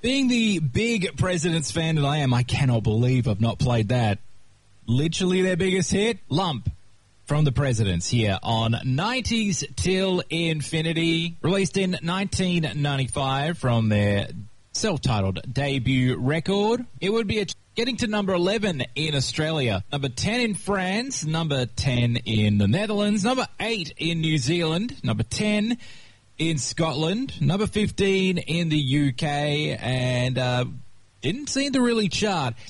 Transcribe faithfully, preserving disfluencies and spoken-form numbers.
Being the big Presidents fan that I am, I cannot believe I've not played that. Literally their biggest hit, Lump, from the Presidents here on nineties Till Infinity, released in nineteen ninety-five from their self-titled debut record. It would be a getting to number eleven in Australia, number ten in France, number ten in the Netherlands, number eight in New Zealand, number ten in Scotland, number fifteen in the U K, and uh, didn't seem to really chart.